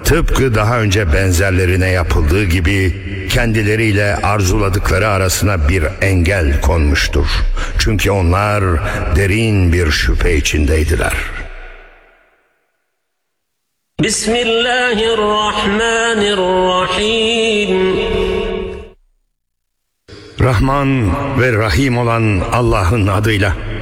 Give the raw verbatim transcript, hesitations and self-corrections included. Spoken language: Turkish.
Tıpkı daha önce benzerlerine yapıldığı gibi kendileriyle arzuladıkları arasına bir engel konmuştur. Çünkü onlar derin bir şüphe içindeydiler. Bismillahirrahmanirrahim. Rahman ve Rahim olan Allah'ın adıyla.